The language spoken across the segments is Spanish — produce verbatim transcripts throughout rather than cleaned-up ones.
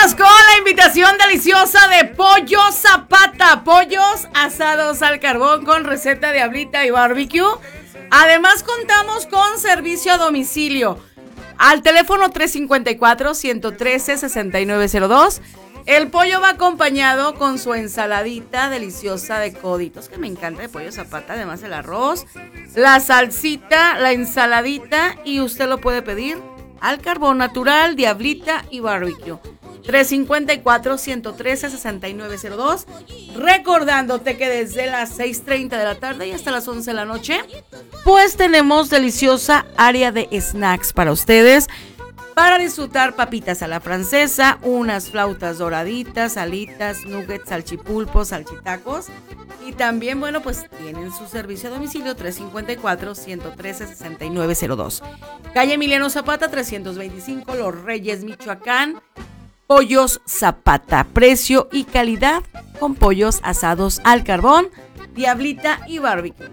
Vámonos con la invitación deliciosa de Pollo Zapata. Pollos asados al carbón con receta de ablita y barbecue. Además contamos con servicio a domicilio al teléfono tres cinco cuatro, uno uno tres, seis nueve cero dos. El pollo va acompañado con su ensaladita deliciosa de coditos, que me encanta, de Pollo Zapata. Además el arroz, la salsita, la ensaladita, y usted lo puede pedir al carbón natural, diablita y barbecue. tres cinco cuatro, uno uno tres, seis nueve cero dos. Recordándote que desde las seis treinta de la tarde y hasta las once de la noche, pues tenemos deliciosa área de snacks para ustedes, para disfrutar papitas a la francesa, unas flautas doraditas, alitas, nuggets, salchipulpos, salchitacos. Y también, bueno, pues tienen su servicio a domicilio tres cinco cuatro, uno uno tres, seis nueve cero dos. Calle Emiliano Zapata, trescientos veinticinco, Los Reyes, Michoacán. Pollos Zapata, precio y calidad con pollos asados al carbón, diablita y barbecue.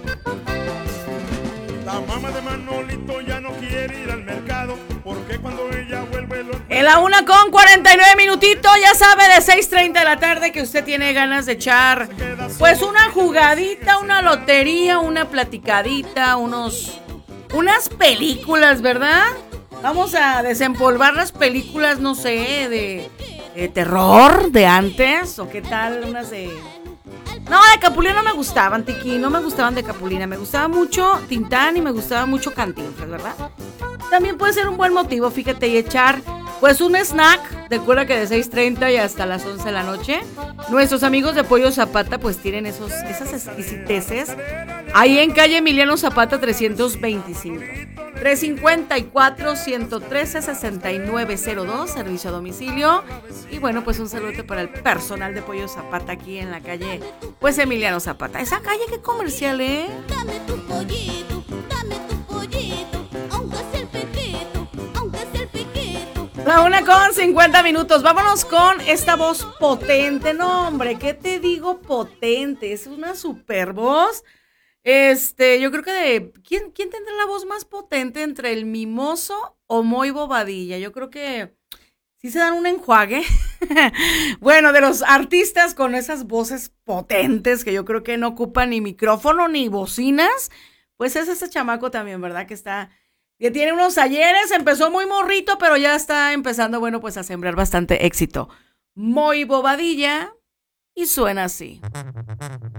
La mamá de Manolito ya no quiere ir al mercado porque cuando ella vuelve los... En la una con cuarenta y nueve minutitos, ya sabe, de seis treinta de la tarde, que usted tiene ganas de echar pues una jugadita, una lotería, una platicadita, unos unas películas, ¿verdad? Vamos a desempolvar las películas, no sé, de, de terror de antes, o qué tal, unas de... No, de Capulina no me gustaban, Tiki, no me gustaban de Capulina, me gustaba mucho Tintán y me gustaba mucho Cantinflas, ¿verdad? También puede ser un buen motivo, fíjate, y echar pues un snack. Recuerda que de seis treinta y hasta las once de la noche, nuestros amigos de Pollo Zapata pues tienen esos, esas exquisiteces ahí en calle Emiliano Zapata trescientos veinticinco. tres cinco cuatro, uno uno tres, seis nueve cero dos, servicio a domicilio. Y bueno, pues un saludo para el personal de Pollo Zapata aquí en la calle pues Emiliano Zapata. Esa calle, qué comercial, ¿eh? Dame tu pollito, dame tu pollito, aunque sea el pequeño, aunque sea el pequeño. La una con cincuenta minutos. Vámonos con esta voz potente. No, hombre, ¿qué te digo potente? Es una super voz. Este, yo creo que de... ¿Quién, quién tendrá la voz más potente entre el Mimoso o Moy Bobadilla? Yo creo que sí se dan un enjuague. Bueno, de los artistas con esas voces potentes que yo creo que no ocupan ni micrófono ni bocinas, pues es ese chamaco también, ¿verdad? Que está... que tiene unos ayeres, empezó muy morrito, pero ya está empezando, bueno, pues a sembrar bastante éxito. Moy Bobadilla, y suena así.